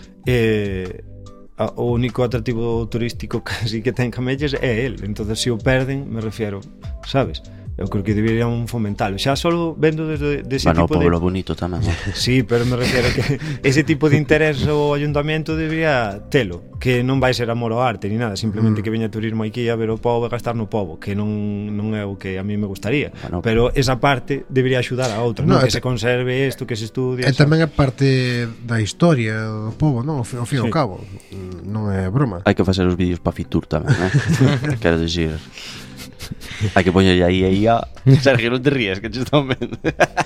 o único atractivo turístico casi que ten Camelles é el. Entonces se o perden, me refiero, sabes? Eu creo que deberían fomentalo. Xa solo vendo desde ese tipo de... Bueno, bonito tamén. Sí, pero me refiero que ese tipo de interés o ayuntamiento debería telo, que non vai ser amor ao arte ni nada, simplemente que veña turismo aquí a ver o pobo e gastar no pobo, que non é o que a mí me gustaría. Bueno, pero esa parte debería axudar a outra, non? Que se conserve isto, que se estudie. E tamén é parte da historia do pobo, non? Ao fin e ao cabo. Non é broma. Hai que facer os vídeos para Fitur tamén, non? Quero dicir... Hai que poñer aí a Sergio, non te ríes, que te están vendo.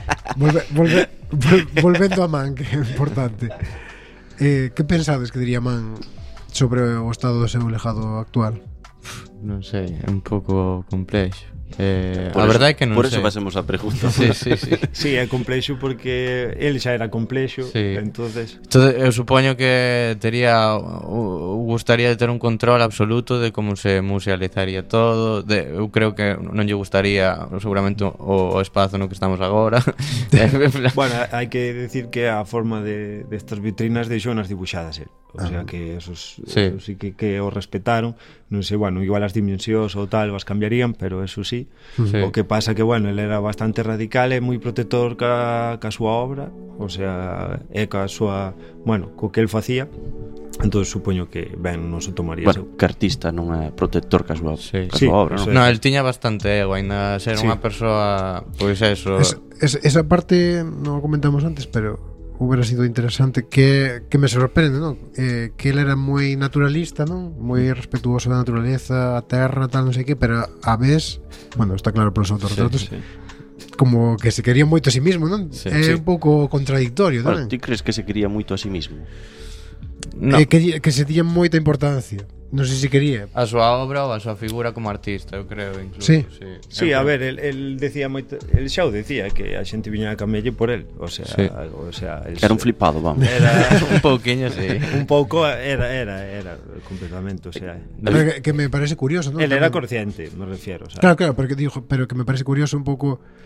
Volvendo a Man, que é importante. Que pensades que diría Man sobre o estado do seu legado actual? Non sei, é un pouco complexo. A verdade é que non sei. Por eso pasemos a pregunta. Sí. Sí, é complexo porque el xa era complexo, sí. Entonces eu supoño que gustaría de ter un control absoluto de como se musealizaría todo. Eu creo que non lle gustaría seguramente o espazo no que estamos agora. Bueno, hai que decir que a forma de estas vitrinas deixounas dibuixadas el. O sea que esos sí que o respetaron. Non sei, bueno, igual as dimensións ou tal as cambiarían, pero eso sí. O que pasa que, bueno, ele era bastante radical e moi protector ca súa obra, o sea, e ca súa, bueno, co que el facía. Entón supoño que ben non se tomaría. Bueno, que artista non é protector ca súa obra, non? No, el tiña bastante ego, ainda ser unha persoa, pois eso. Esa parte non o comentamos antes, pero hubiera sido interesante que me sorprende, non? Que ele era moi naturalista, non? Moi respetuoso da naturaleza, a terra, tal, non sei que, pero a vez, bueno, está claro polos autorretratos, como que se quería moito a sí mismo, non? É un pouco contradictorio, non? Ti crees que se quería moito a sí mismo? No. Que se tiña moita importancia. Non sei se quería a súa obra ou a súa figura como artista, eu creo, incluso. Sí, a ver, el decía moito, el xa o decía que a xente viña a Camelle por el, o sea, era un flipado, vamos. Era un pouquiño, sí. Un pouco era completamente, o sea. Que me parece curioso, ¿no? Él era consciente, me refiero, o sea. Claro, pero que me parece curioso un pouco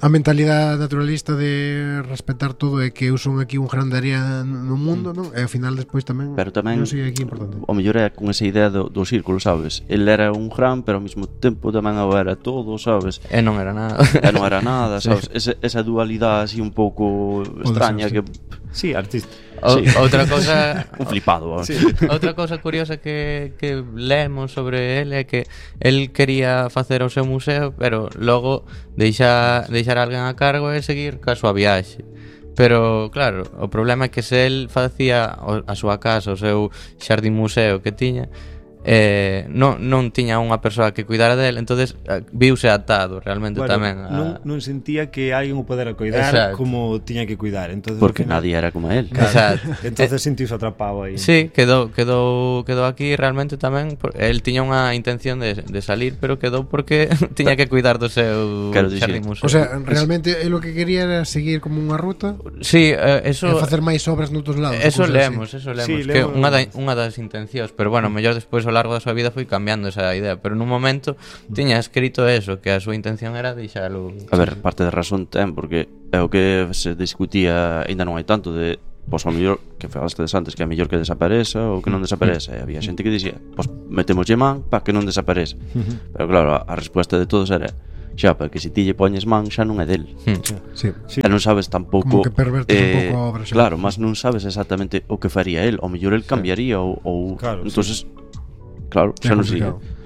a mentalidade naturalista de respetar todo e que eu son aquí un grande área no mundo, non? E ao final despois tamén, pero tamén non sei aquí importante. O mellor é con esa idea do círculo, sabes? El era un gran, pero ao mesmo tempo tamén o era todo, sabes? E non era nada. E non era nada, sabes? Esa dualidade así un pouco extraña que... Sí, artista. Outra cousa un flipado. Sí. Outra cousa curiosa que lemos sobre ele é que el quería facer o seu museo, pero logo deixar alguén a cargo e seguir ca súa viaxe. Pero, claro, o problema é que se el facía a súa casa, o seu xardín museo que tiña, non tiña unha persoa que cuidara del, entonces viuse atado realmente, bueno, tamén non sentía que alguén o podera cuidar. Exacto. Como tiña que cuidar, entonces porque nadie era como él. Exacto. Entonces sentiuse atrapado aí. Sí, quedou aquí realmente tamén. El tiña unha intención de salir, pero quedou porque tiña que cuidar do seu xardín museo. O sea, realmente lo que quería era seguir como unha ruta. Sí, eso e facer máis obras noutros lados. Eso leemos, sí, que unha das intencións, pero bueno, mellor despois ao largo da súa vida foi cambiando esa idea, pero nun momento tiña escrito eso, que a súa intención era deixalo. A ver, parte de razón ten, porque é o que se discutía, ainda non hai tanto de, pois ao mellor que falaste antes, que é mellor que desapareza ou que non desapareza, e había xente que dicía, pois metémoslle man para que non desapareza. Pero claro, a resposta de todos era xa, porque se ti lle poñes man xa non é del. Sí. E non sabes tampouco como que pervertes un pouco a obra xa. Claro, mas non sabes exactamente o que faría el, ao mellor el cambiaría ou claro, entonces claro, xa non sei.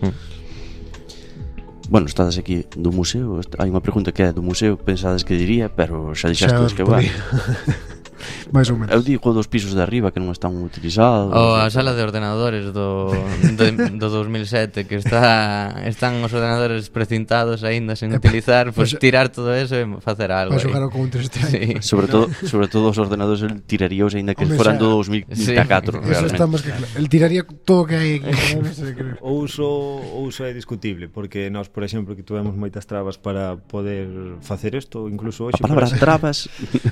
Bueno, estades aquí do museo. Hai unha pregunta que é do museo, pensades que diría, pero xa dixastes que vai. Mais ou menos. Eu digo dos pisos de arriba que non están utilizados. Ou a sala de ordenadores do 2007 que están os ordenadores precintados aínda sen utilizar, pois tirar todo eso e facer algo. Para xogar ao Counter Strike. Sí. Sobre todo os ordenadores el tiraríos aínda que foran do 2004 realmente. Eso estamos que el tiraría todo o que hai aquí. O uso é discutible, porque nós, por exemplo, que tuvemos moitas trabas para poder facer isto, incluso hoxe. A palabra trabas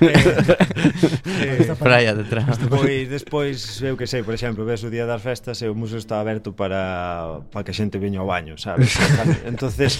praia detrás. Pois despois, eu que sei, por exemplo, ves o día das festas e o museo está aberto para que a xente veña ao baño, sabes? Entonces,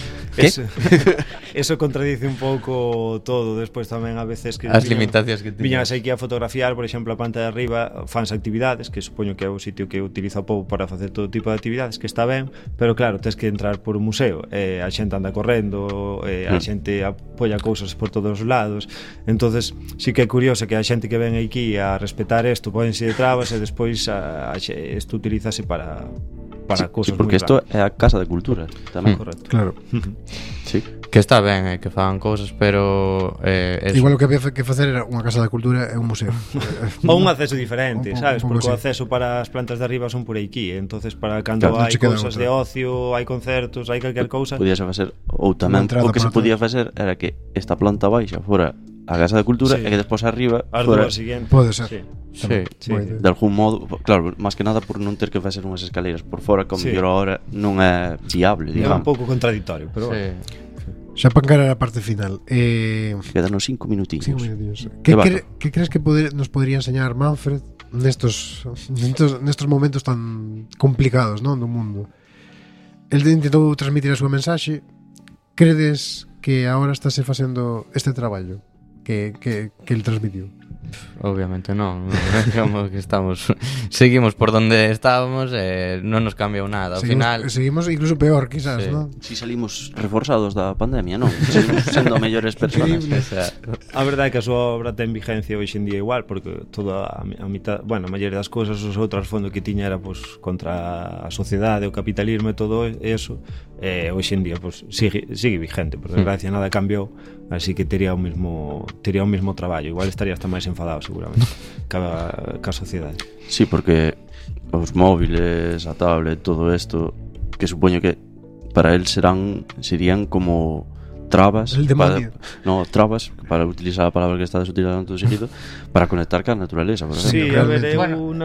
eso contradice un pouco todo. Despois tamén a veces que as limitacións que viñas aquí a fotografiar, por exemplo, a panta de arriba, fans actividades, que supoño que é o sitio que utiliza o povo para facer todo tipo de actividades, que está ben, pero claro, tens que entrar por un museo, a xente anda correndo, a xente apoia cousas por todos os lados. Entonces, sí que é curioso que a xente que ven aquí a respetar isto pónse de trabas e despois isto utilízase para cousas porque isto é a Casa de Cultura tamén. Correcto. Claro. Sí. Que está ben, que fagan cousas, pero igual o que había que facer era unha Casa de Cultura e un museo. Ou un acceso diferente, sabes? Porque o acceso para as plantas de arriba son por aquí, entonces para cando hai cousas de ocio, hai concertos, hai calquer cousa, podíase facer, ou tamén o que se podía facer era que esta planta baixa fora a Casa de Cultura e que despois arriba fora siguiente. Pode ser. Sí. De algún modo, claro, máis que nada por non ter que facer unhas escaleiras por fora, como mellor ahora non é viable, digamos. É un pouco contradictorio, pero bueno. Xa para encarar a parte final. Quedanos 5 minutinhos. Que crees que nos podría enseñar Manfred nestos momentos tan complicados, non, do mundo? El intentou transmitir a súa mensaxe. Credes que agora estáse facendo este traballo que el transmitiu? Obviamente non, como que seguimos por donde estábamos e non nos cambiou nada. Ao final seguimos incluso peor, quizás, non? Si salimos reforzados da pandemia, non? Seguimos sendo mellores persoas. A verdade é que a súa obra ten vigencia hoxe en día igual, porque toda a mitad, bueno, a maioría das cousas, o seu trasfondo que tiña era contra a sociedade, o capitalismo e todo eso, hoxe en día sigue vigente, por desgracia nada cambiou, así que tería o mesmo traballo, igual estaría hasta máis enfadado seguramente ca sociedade. Sí, porque os móviles, a tablet, todo isto, que supoño que para el serían como trabas trabas, para utilizar a palabra que estades utilizando todo seguido, para conectar ca naturaleza, por exemplo. Sí, a ver, eu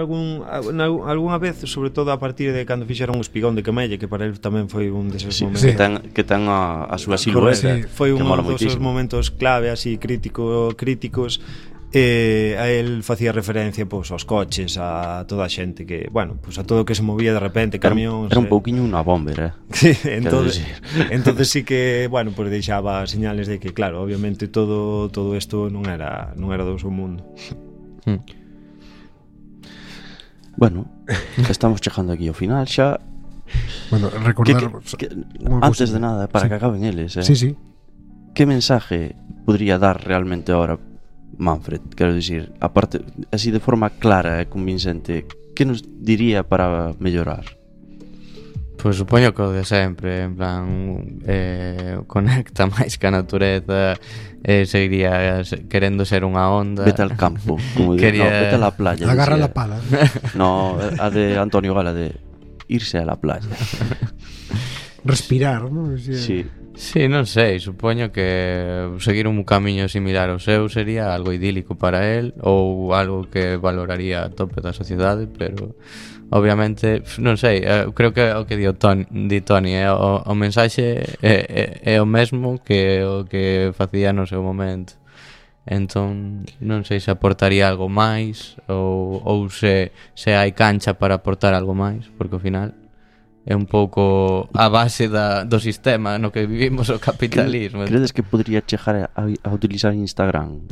algunha vez, sobre todo a partir de cando fixeron o Espigón de Camelle, que para el tamén foi un deses momentos que ten a súa silueta, foi un dos momentos clave así críticos, a él facía referencia pois aos coches, a toda a xente que, bueno, pois a todo o que se movía de repente, camións. Era un pouquiño unha bomber, Sí, entonces sí que, bueno, pois deixaba señales de que, claro, obviamente todo isto non era do seu mundo. Bueno, estamos chegando aquí ao final xa. Bueno, recordar antes de nada, para que acaben eles, Sí. Que mensaje podría dar realmente ahora Manfred? Quero dicir, aparte, así de forma clara e convincente, que nos diría para mellorar? Pois supoño que o de sempre, en plan, conecta máis ca natureza, seguiría querendo ser unha onda. Vete al campo, como digo, no, vete a la playa. Agarra la pala. No, a de Antonio Gala, de irse a la playa. Respirar, ¿no? Sí. Sí, non sei, supoño que seguir un camiño similar ao seu sería algo idílico para él ou algo que valoraría a tope da sociedade, pero obviamente, non sei, creo que o que di Toni o mensaxe é o mesmo que o que facía no seu momento. Entón, non sei se aportaría algo máis ou se hai cancha para aportar algo máis, porque ao final é un pouco a base do sistema no que vivimos o capitalismo. Credes que podría chegar a utilizar Instagram?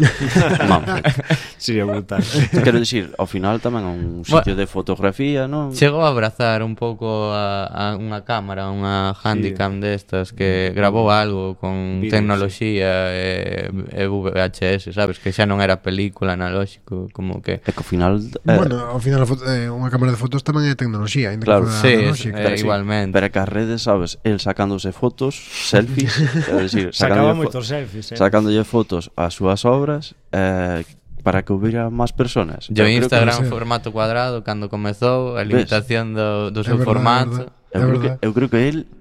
Sería brutal. Quero dicir, ao final tamén é un sitio de fotografía, non? Chegou a abrazar un pouco a unha cámara, unha handicam destas que grabou algo con vídeos, tecnoloxía e VHS, sabes? Que xa non era película analóxico, como que... É que ao final... Bueno, ao final unha cámara de fotos tamén é tecnoloxía, claro, sí, igualmente. Pero que as redes, sabes, el sacándose fotos, selfies, é dicir, sacaba moitos selfies, sacándolle fotos ás súas obras, para que houbera máis personas. Yo Instagram formato cuadrado cando comezou, a limitación do seu formato. Eu creo que el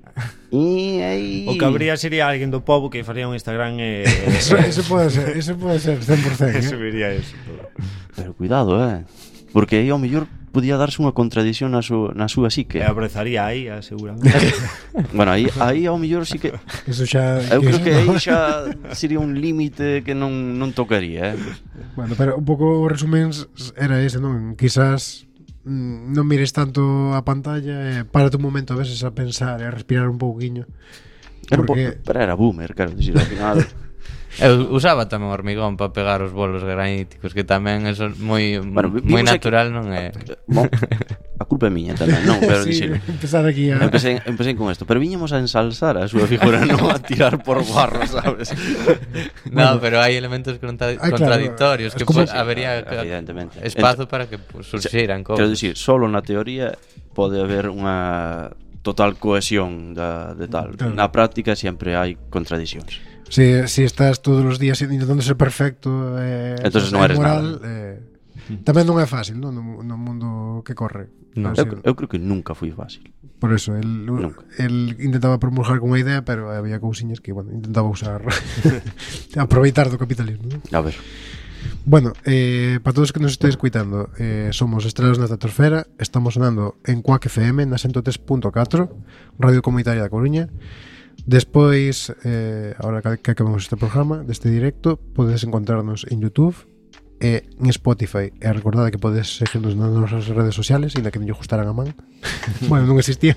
o que habría sería alguén do pobo que faría un Instagram Ese pode ser 100%. Subiría eso. Pero cuidado, porque aí ao mellor podía darse unha contradición na súa psique. E abrazaría aí, seguramente. Bueno, aí ao mellor sí que eso xa, eu creo que aí xa sería un límite que non tocaría, Bueno, pero un pouco o resumen era ese, non? Quizás non mires tanto a pantalla, párate un momento a veces a pensar e a respirar un pouquiño. Porque... Pero era boomer, claro, dicir, ao final... Eu usaba tamén hormigón para pegar os bolos graníticos, que tamén eso moi natural, non é? Bon, a culpa é miña tamén, non, pero sí, dicir, empezar aquí a... Empecé con isto, pero viñemos a ensalzar a súa figura, non a tirar por barro, sabes? No, pero hai elementos contradictorios, claro, que habería espazo para que surxiran cousas. Quero dicir, solo na teoría pode haber unha total cohesión de tal. Claro. Na práctica sempre hai contradicións. Si estás todos os días intentando ser perfecto, entonces non eres moral, nada. Tamén non é fácil, non? No mundo que corre. No. Eu creo que nunca foi fácil. Por eso, el intentaba promulgar con unha idea, pero había cousiñas que, bueno, intentaba usar aproveitar do capitalismo, ¿no? A ver. Bueno, para todos que nos estéis escuitando, somos Estrelas na Estratosfera, estamos sonando en Quack FM na 103.4, Radio Comunitaria da Coruña. Despois, ahora que acabamos este programa, deste directo, podedes encontrarnos en YouTube e en Spotify. E recordade que podedes seguirnos nas nosas redes sociales, ainda que non lle gustaran a man. Bueno, non existían.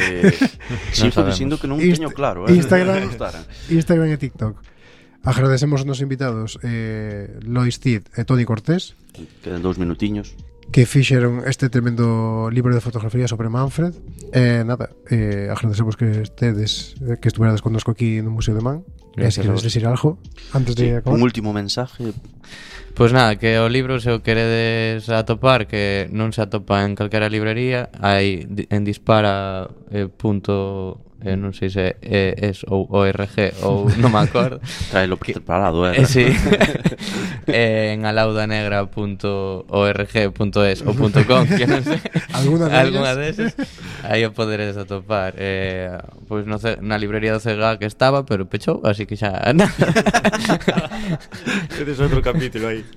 Sigo dicindo que non teño claro, Instagram e TikTok. Agradecemos aos nosos invitados, Lois Cid e Toni Cortés. Quedan 2 minutiños. Que fixeron este tremendo libro de fotografía sobre Manfred. Agradecemos que estuverades connosco aquí no Museo de Man. E se queres decir algo antes de acabar. Un último mensaje. Pois nada, que o libro, se o queredes atopar, que non se atopa en calquera librería, hai en Dispara non sei se é ou ORG ou non me acordo. Traelo preparado, sí. En alaudanegra.org.es ou .com, que non sei. Alguna desas. Aí o poderes atopar. Pois na librería do CEGA que estaba, pero pechou, así que xa Tedes outro capítulo aí.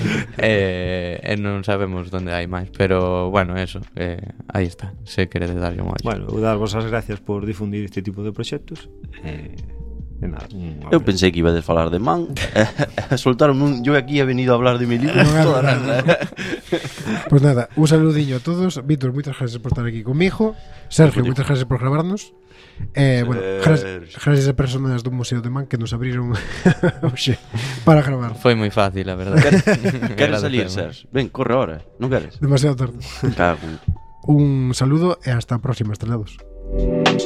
Non sabemos onde hai máis, pero bueno, eso, aí está, se queredes darlle un ollo. Bueno, vou dar vos as gracias por difundir este tipo de proxectos. E nada, eu pensei que iba a falar de Man. Soltaron yo aquí he venido a hablar de mi libro toda a Pues nada, un saludiño a todos. Víctor, moitas gracias por estar aquí comigo. Sergio, moitas gracias por gravarnos. Bueno, gracias a personas do Museo de Man que nos abriron oxe, para gravar. Foi moi fácil, a verdade. Queres salir, Sergio? Ven, corre ahora, non queres? Demasiado tarde. Un saludo e hasta a próxima, estrelados.